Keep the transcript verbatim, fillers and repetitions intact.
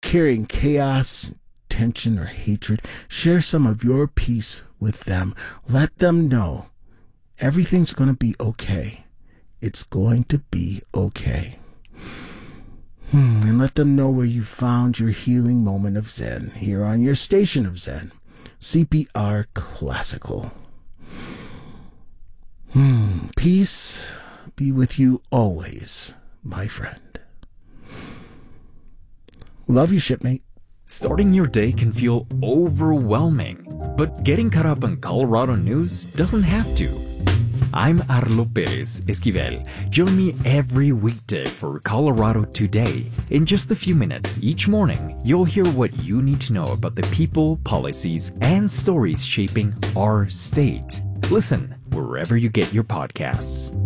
carrying chaos, tension, or hatred, share some of your peace with them. Let them know everything's going to be okay. It's going to be okay. Hmm, and let them know where you found your healing moment of Zen here on your station of Zen, C P R Classical. Hmm, peace be with you always, my friend. Love you, shipmate. Starting your day can feel overwhelming, but getting caught up on Colorado news doesn't have to. I'm Arlo Perez Esquivel. Join me every weekday for Colorado Today. In just a few minutes each morning, you'll hear what you need to know about the people, policies, and stories shaping our state. Listen wherever you get your podcasts.